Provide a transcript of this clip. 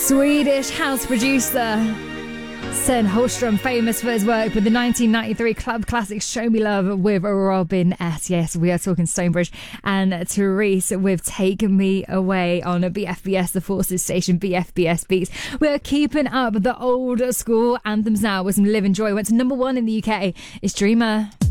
Swedish house producer Sven Holmström, famous for his work with the 1993 club classic Show Me Love with Robin S. Yes, we are talking Stonebridge and Therese with Take Me Away on BFBS, the Forces station, BFBS Beats. We are keeping up the old school anthems now with some Live and Joy. Went to number 1 in the UK. It's Dreamer.